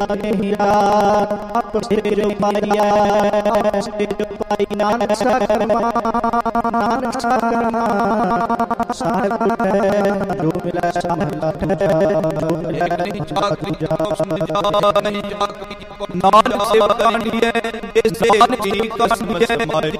ਹੀਰਾ ਆਪ ਸਿਰ ਪਾਈਆ ਸਿਰ ਪਾਈ ਨਾਨਕ ਸਕਰਮਾ ਨਾਨਕ ਸਕਰਮਾ ਸਾਹਿਬ ਹੈ ਜੋ ਮਿਲੈ ਸਮਲਾ ਜੋ ਮਿਲੈ ਨਾਨਕ ਸੇਵਾ ਕਾਂਡੀਐ ਇਸ ਜਾਨ ਕੀ ਕਸਮ ਹੈ